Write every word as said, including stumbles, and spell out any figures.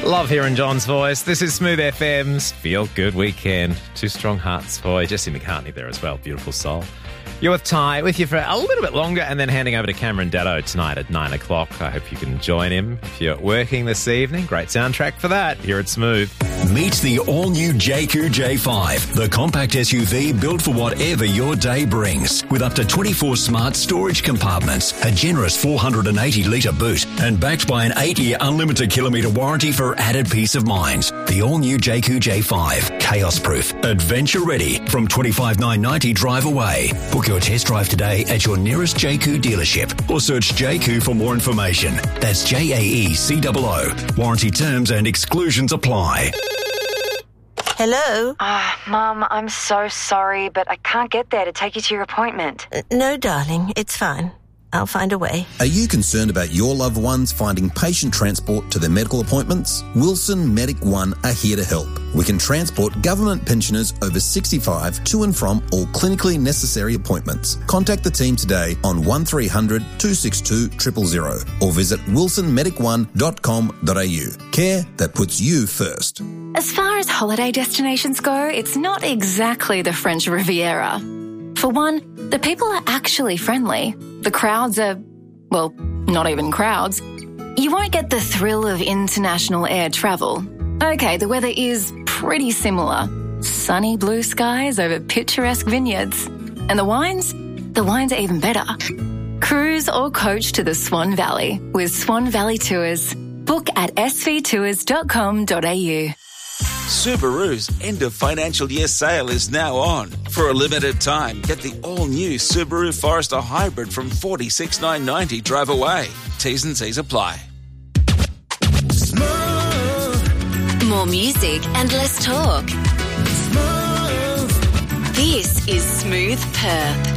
Love hearing John's voice. This is Smooth F M's Feel Good Weekend. Two Strong Hearts for Jesse McCartney there as well. Beautiful soul. You're with Ty, with you for a little bit longer, and then handing over to Cameron Datto tonight at nine o'clock. I hope you can join him if you're working this evening. Great soundtrack for that here at Smooth. Meet the all-new J Q J five, the compact S U V built for whatever your day brings. With up to twenty-four smart storage compartments, a generous four hundred eighty litre boot, and backed by an eight-year unlimited kilometre warranty for added peace of mind. The all-new J Q J five, chaos-proof, adventure-ready, from twenty-five thousand nine hundred ninety dollars drive away. Book your test drive today at your nearest J Q dealership or search J Q for more information. That's J A E C O O. Warranty terms and exclusions apply. Hello? Ah, uh, Mum, I'm so sorry, but I can't get there to take you to your appointment. Uh, no, darling, it's fine. I'll find a way. Are you concerned about your loved ones finding patient transport to their medical appointments? Wilson Medic One are here to help. We can transport government pensioners over sixty-five to and from all clinically necessary appointments. Contact the team today on one three hundred two six two zero zero zero or visit wilson medic one dot com dot a u. Care that puts you first. As far as holiday destinations go, it's not exactly the French Riviera. For one, the people are actually friendly. The crowds are, well, not even crowds. You won't get the thrill of international air travel. Okay, the weather is pretty similar. Sunny blue skies over picturesque vineyards. And the wines? The wines are even better. Cruise or coach to the Swan Valley with Swan Valley Tours. Book at s v tours dot com dot a u. Subaru's end of financial year sale is now on. For a limited time, get the all-new Subaru Forester Hybrid from forty-six thousand nine hundred ninety dollars drive away. T's and C's apply. Smooth. More music and less talk. Smooth. This is Smooth Perth.